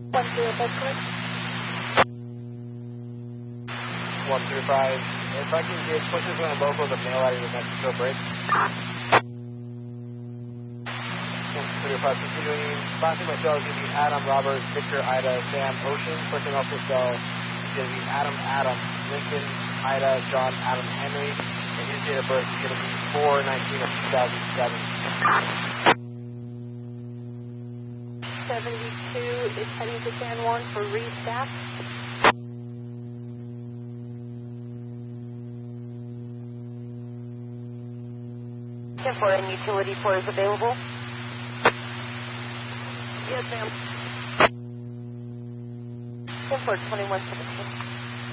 135, correct? 135. If I can get pushes on local to mail out of the Mexico break. 135, continuing. Last name myself is going to be Adam, Robert, Victor, Ida, Sam, Ocean. Person also spell is going to be Adam, Lincoln, Ida, John, Adam, Henry. And his date of birth is going to be 4/19 of 2007. 72 is heading to San Juan for restaff. For and utility 4 is available. Yes, ma'am. 10-4, 2117.